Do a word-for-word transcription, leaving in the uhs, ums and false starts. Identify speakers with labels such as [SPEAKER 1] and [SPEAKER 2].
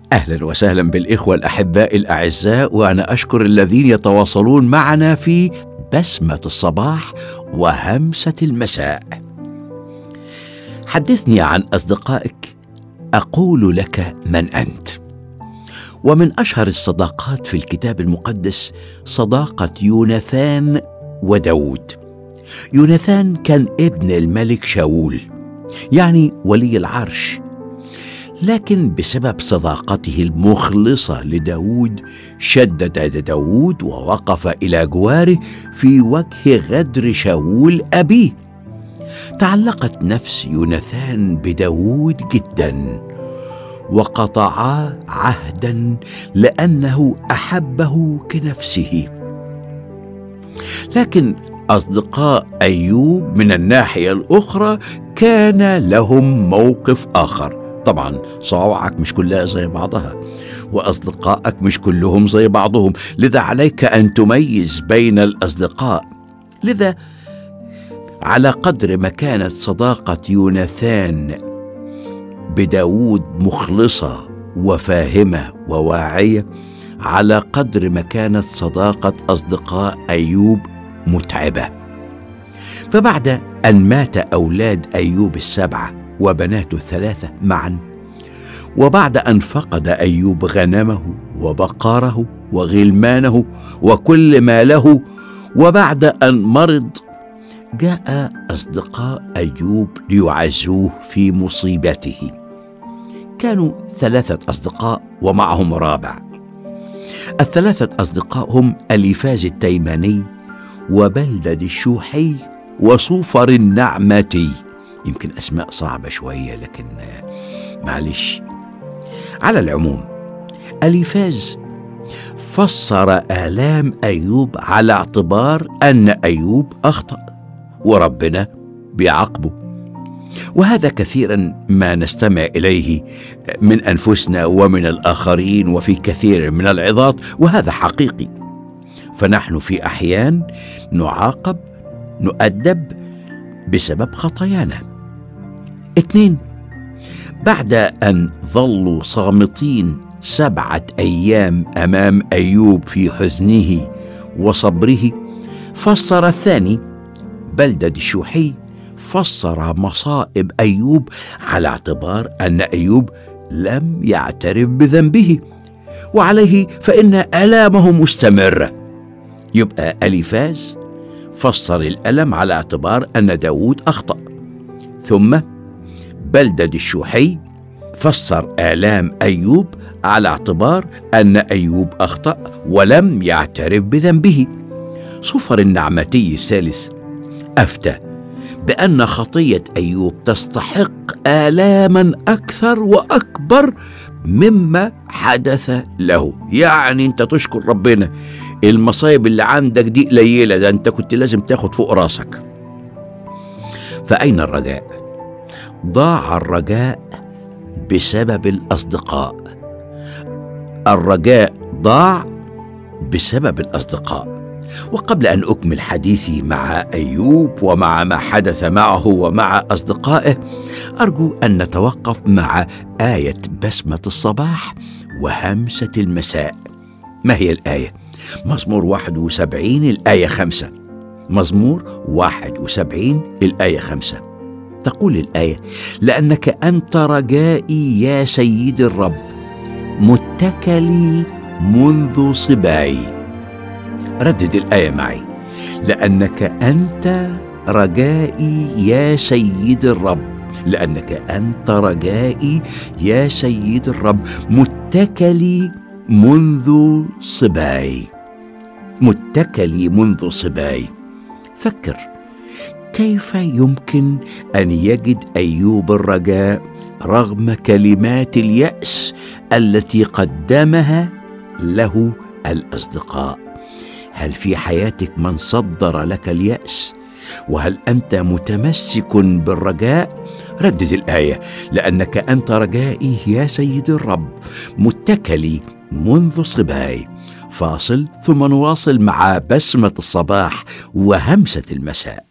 [SPEAKER 1] أهلا وسهلا بالإخوة الأحباء الأعزاء، وأنا أشكر الذين يتواصلون معنا في بسمة الصباح وهمسة المساء. حدثني عن أصدقائك أقول لك من أنت. ومن أشهر الصداقات في الكتاب المقدس صداقة يوناثان وداود. يوناثان كان ابن الملك شاول، يعني ولي العرش، لكن بسبب صداقته المخلصة لداود شدد داود ووقف إلى جواره في وجه غدر شاول أبيه. تعلقت نفس يوناثان بداود جدا، وقطعا عهدا لأنه أحبه كنفسه. لكن أصدقاء أيوب من الناحية الأخرى كان لهم موقف آخر. طبعا صواعق مش كلها زي بعضها، وأصدقائك مش كلهم زي بعضهم، لذا عليك أن تميز بين الأصدقاء. لذا على قدر ما كانت صداقة يوناثان بداود مخلصة وفاهمة وواعية، على قدر ما كانت صداقة أصدقاء أيوب متعبة. فبعد أن مات أولاد أيوب السبعة وبناته الثلاثة معا، وبعد أن فقد أيوب غنمه وبقاره وغلمانه وكل ما له، وبعد أن مرض، جاء أصدقاء أيوب ليعزوه في مصيبته. كانوا ثلاثة أصدقاء ومعهم رابع. الثلاثة أصدقاء هم أليفاز التيماني وبلدد الشوحي وصوفر النعمتي. يمكن أسماء صعبة شوية، لكن معلش. على العموم، أليفاز فسر آلام أيوب على اعتبار أن أيوب أخطأ وربنا بيعاقبه، وهذا كثيرا ما نستمع إليه من أنفسنا ومن الآخرين وفي كثير من العظات، وهذا حقيقي. فنحن في أحيان نعاقب نؤدب بسبب خطايانا. اثنين، بعد أن ظلوا صامتين سبعة أيام أمام أيوب في حزنه وصبره، فسر الثاني بلدد الشوحي فسر مصائب أيوب على اعتبار أن أيوب لم يعترف بذنبه، وعليه فإن آلامه مستمرة. يبقى أليفاز فسر الألم على اعتبار أن داود أخطأ، ثم بلدد الشوحي فسر آلام أيوب على اعتبار أن أيوب أخطأ ولم يعترف بذنبه. صوفر النعمتي الثالث أفتى بأن خطية أيوب تستحق آلاما أكثر وأكبر مما حدث له. يعني أنت تشكر ربنا، المصايب اللي عندك دي قليلة، ده أنت كنت لازم تاخد فوق راسك. فأين الرجاء؟ ضاع الرجاء بسبب الأصدقاء. الرجاء ضاع بسبب الأصدقاء. وقبل أن أكمل حديثي مع أيوب ومع ما حدث معه ومع أصدقائه، أرجو أن نتوقف مع آية بسمة الصباح وهمسة المساء. ما هي الآية؟ مزمور واحد وسبعين الآية خمسة. مزمور واحد وسبعين الآية خمسة تقول الآية: لأنك أنت رجائي يا سيد الرب، متكلي منذ صباي. ردد الآية معي: لأنك أنت رجائي يا سيد الرب، لأنك أنت رجائي يا سيد الرب، متكلي منذ صباي. متكلي منذ صباي. فكر، كيف يمكن أن يجد أيوب الرجاء رغم كلمات اليأس التي قدمها له الأصدقاء؟ هل في حياتك من صدر لك اليأس؟ وهل أنت متمسك بالرجاء؟ ردد الآية: لأنك أنت رجائي يا سيد الرب، متكلي منذ صباي. فاصل ثم نواصل مع بسمة الصباح وهمسة المساء.